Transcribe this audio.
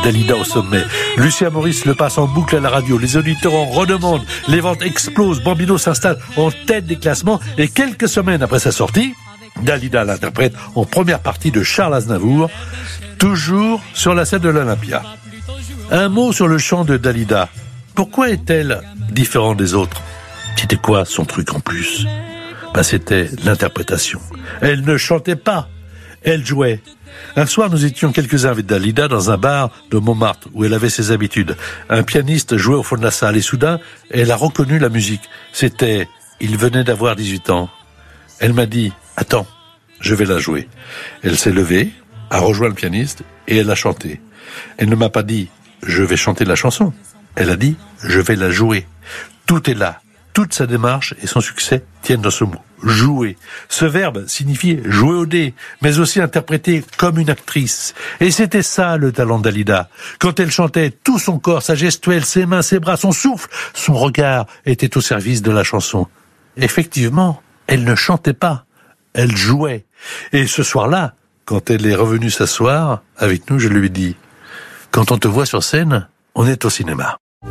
Dalida au sommet. Lucien Maurice le passe en boucle à la radio. Les auditeurs en redemandent. Les ventes explosent. Bambino s'installe en tête des classements. Et quelques semaines après sa sortie, Dalida l'interprète en première partie de Charles Aznavour, toujours sur la scène de l'Olympia. Un mot sur le chant de Dalida. Pourquoi est-elle différente des autres ? C'était quoi son truc en plus ? C'était l'interprétation. Elle ne chantait pas, elle jouait. Un soir, nous étions quelques-uns avec Dalida dans un bar de Montmartre où elle avait ses habitudes. Un pianiste jouait au fond de la salle et soudain, elle a reconnu la musique. Il venait d'avoir 18 ans. Elle m'a dit « Attends, je vais la jouer ». Elle s'est levée, a rejoint le pianiste et elle a chanté. Elle ne m'a pas dit « Je vais chanter la chanson ». Elle a dit « Je vais la jouer ». Tout est là. Toute sa démarche et son succès tiennent dans ce mot. Jouer. Ce verbe signifiait jouer au dé, mais aussi interpréter comme une actrice. Et c'était ça le talent de Dalida. Quand elle chantait, tout son corps, sa gestuelle, ses mains, ses bras, son souffle, son regard étaient au service de la chanson. Effectivement, elle ne chantait pas, elle jouait. Et ce soir-là, quand elle est revenue s'asseoir avec nous, je lui ai dit « Quand on te voit sur scène, on est au cinéma ».